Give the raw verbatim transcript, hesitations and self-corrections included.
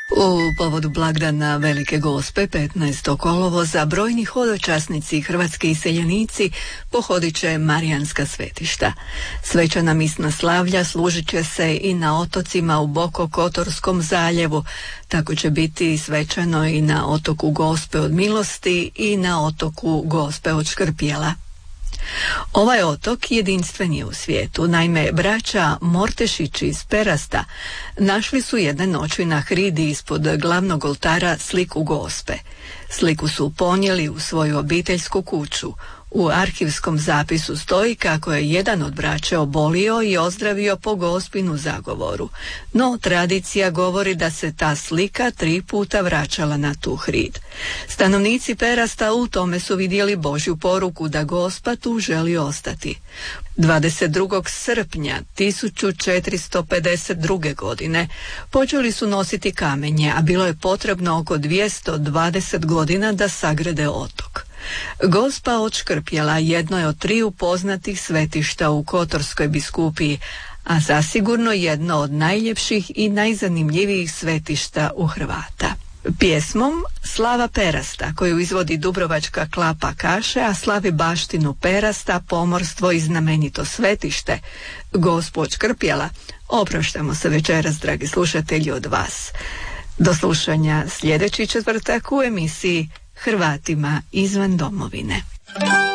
U povodu blagdana Velike Gospe petnaestog kolovoza brojni hodočasnici i hrvatski iseljenici pohodit će marijanska svetišta. Svečana misna slavlja služit će se i na otocima u Bokokotorskom zaljevu. Tako će biti svečano i na otoku Gospe od Milosti i na otoku Gospe od Škrpjela. Ovaj otok jedinstven je u svijetu. Naime, braća Mortešići iz Perasta našli su jedne noći na hridi ispod glavnog oltara sliku Gospe. Sliku su ponijeli u svoju obiteljsku kuću. U arhivskom zapisu stoji kako je jedan od braće obolio i ozdravio po Gospinu zagovoru. No, tradicija govori da se ta slika tri puta vraćala na tu hrid. Stanovnici Perasta u tome su vidjeli Božju poruku da Gospa tu želi ostati. dvadeset drugog srpnja tisuću četiristo pedeset druge. godine počeli su nositi kamenje, a bilo je potrebno oko dvjesto dvadeset godina da sagrade otok. Gospa od Škrpjela jedno je od triju poznatih svetišta u Kotorskoj biskupiji, a zasigurno jedno od najljepših i najzanimljivijih svetišta u Hrvata. Pjesmom Slava Perasta, koju izvodi Dubrovačka klapa Kaše, a slavi baštinu Perasta, pomorstvo i znamenito svetište, Gospu od Škrpjela, opraštamo se večeras, dragi slušatelji, od vas. Do slušanja sljedeći četvrtak u emisiji Hrvatima izvan domovine.